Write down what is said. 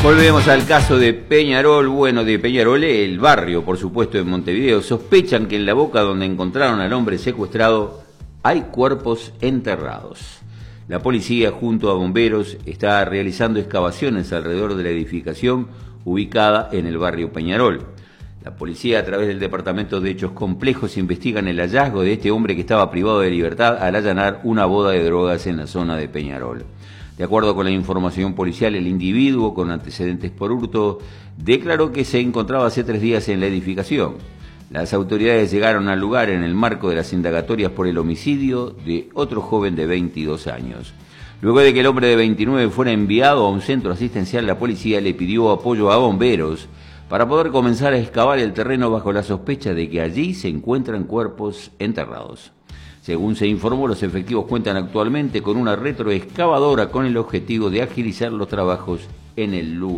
Volvemos al caso de Peñarol. Bueno, de Peñarol, el barrio, por supuesto, de Montevideo. Sospechan que en la boca donde encontraron al hombre secuestrado hay cuerpos enterrados. La policía, junto a bomberos, está realizando excavaciones alrededor de la edificación ubicada en el barrio Peñarol. La policía, a través del Departamento de Hechos Complejos, investigan el hallazgo de este hombre que estaba privado de libertad al allanar una boda de drogas en la zona de Peñarol. De acuerdo con la información policial, el individuo, con antecedentes por hurto, declaró que se encontraba hace 3 días en la edificación. Las autoridades llegaron al lugar en el marco de las indagatorias por el homicidio de otro joven de 22 años. Luego de que el hombre de 29 fuera enviado a un centro asistencial, la policía le pidió apoyo a bomberos para poder comenzar a excavar el terreno bajo la sospecha de que allí se encuentran cuerpos enterrados. Según se informó, los efectivos cuentan actualmente con una retroexcavadora con el objetivo de agilizar los trabajos en el lugar.